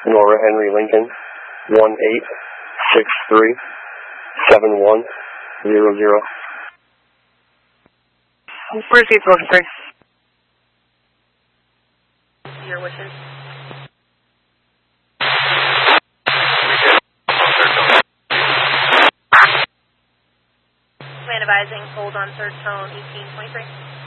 Nora Henry Lincoln, 1863-7100. Where's he supposed to? Your wishes. Command advising, hold on third tone, 1823.